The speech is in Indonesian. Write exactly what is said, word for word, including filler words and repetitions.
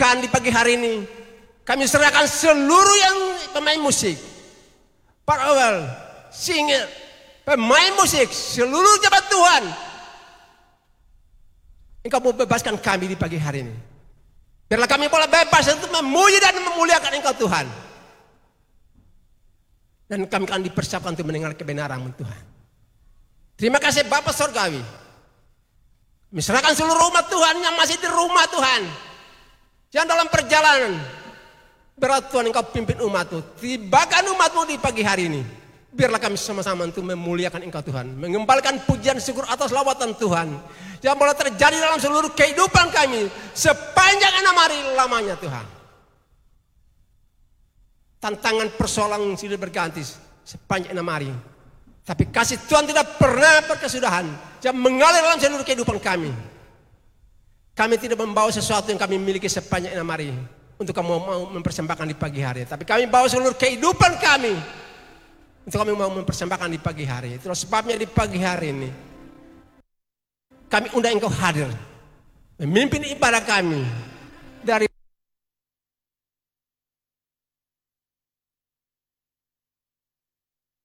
pernikahan di pagi hari ini. Kami serahkan seluruh yang pemain musik, para awal, singer, pemain musik, seluruh jabat Tuhan. Engkau mau bebaskan kami di pagi hari ini. Biarlah kami boleh bebas untuk memuji dan memuliakan Engkau Tuhan. Dan kami akan dipersiapkan untuk mendengar kebenaran Tuhan. Terima kasih Bapa Surgawi. Kami serahkan seluruh umat Tuhan yang masih di rumah Tuhan, yang dalam perjalanan. Berat Tuhan Engkau pimpin umat-Mu, tibakan umat-Mu di pagi hari ini. Biarlah kami sama-sama untuk memuliakan Engkau Tuhan, mengembalikan pujian syukur atas lawatan Tuhan yang boleh terjadi dalam seluruh kehidupan kami sepanjang enam hari lamanya Tuhan. Tantangan persoalan sudah berganti sepanjang enam hari, tapi kasih Tuhan tidak pernah berkesudahan yang mengalir dalam seluruh kehidupan kami. Kami tidak membawa sesuatu yang kami miliki sepanjang enam hari untuk kamu mau mempersembahkan di pagi hari, tapi kami bawa seluruh kehidupan kami untuk kami mau mempersembahkan di pagi hari. Terus sebabnya di pagi hari ini kami undang Engkau hadir, memimpin ibadah kami.